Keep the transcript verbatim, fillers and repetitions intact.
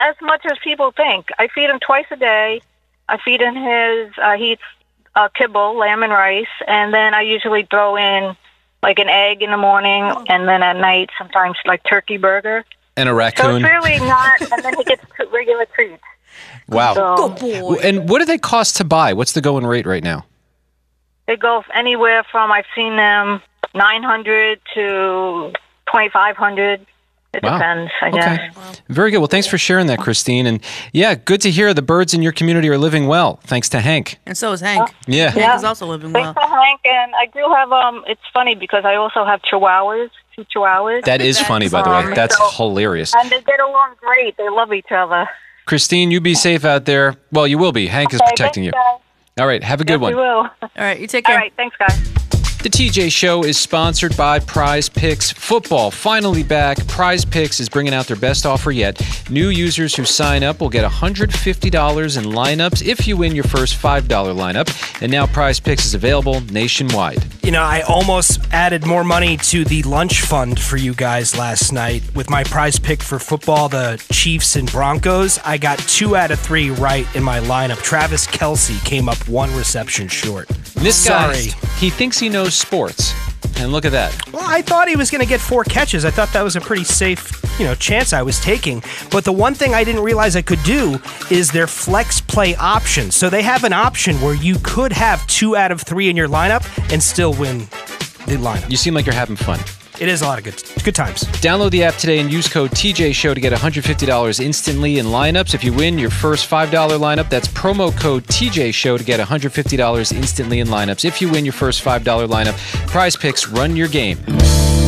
as much as people think. I feed him twice a day. I feed him his, uh, he eats uh, kibble, lamb and rice, and then I usually throw in like an egg in the morning, and then at night sometimes like turkey burger. And a So raccoon. it's really not, and then he gets t- regular treats. Wow. So Good boy. And what do they cost to buy? What's the going rate right now? they go anywhere from, I've seen them nine hundred to twenty-five hundred. It Wow. depends, I guess. Okay. Very good. Well, thanks for sharing that, Christine. And yeah, good to hear the birds in your community are living well, thanks to Hank. And so is Hank. Yeah. Hank Yeah. is also living Thanks well. to Hank, and I do have, um, it's funny because I also have chihuahuas, two chihuahuas. That is funny, by the way. Um, That's so- hilarious. And they get along great. They love each other. Christine, you be safe out there. Well, you will be. Hank is Okay, protecting you. thanks, guys. All right. Have a good Yes, one. we will. All right, you take All care. right, thanks, guys. The T J Show is sponsored by Prize Picks. Football finally back. Prize Picks is bringing out their best offer yet. New users who sign up will get one hundred fifty dollars in lineups if you win your first five dollar lineup. And now Prize Picks is available nationwide. You know, I almost added more money to the lunch fund for you guys last night with my prize pick for football, the Chiefs and Broncos. I got two out of three right in my lineup. Travis Kelce came up one reception short. This guy, Sorry. he thinks he knows sports. And look at that. Well, I thought he was going to get four catches. I thought that was a pretty safe, you know, chance I was taking. But the one thing I didn't realize I could do is their flex play option. So they have an option where you could have two out of three in your lineup and still win the lineup. You seem like you're having fun. It is a lot of good, good times. Download the app today and use code T J Show to get one hundred fifty dollars instantly in lineups. If you win your first five dollar lineup, that's promo code T J Show to get one hundred fifty dollars instantly in lineups. If you win your first five dollar lineup, Prize Picks, run your game.